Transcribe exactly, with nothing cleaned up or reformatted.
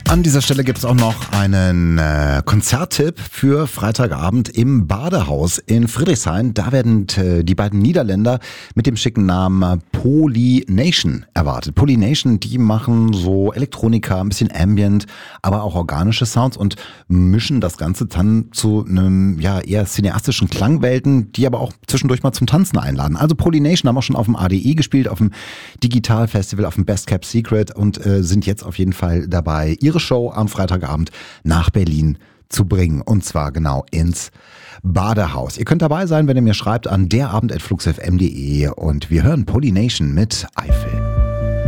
An dieser Stelle gibt es auch noch einen äh, Konzerttipp für Freitagabend im Badehaus in Friedrichshain. Da werden äh, die beiden Niederländer mit dem schicken Namen Polynation erwartet. Polynation, die machen so Elektronika, ein bisschen Ambient, aber auch organische Sounds und mischen das Ganze dann zu einem ja eher cineastischen Klangwelten, die aber auch zwischendurch mal zum Tanzen einladen. Also Polynation haben auch schon auf dem A D I gespielt, auf dem Digital Festival, auf dem Best Kept Secret und äh, sind jetzt auf jeden Fall dabei, ihre Show am Freitagabend nach Berlin zu bringen. Und zwar genau ins Badehaus. Ihr könnt dabei sein, wenn ihr mir schreibt an derabend at fluxfm punkt de und wir hören Polynation mit Eifel.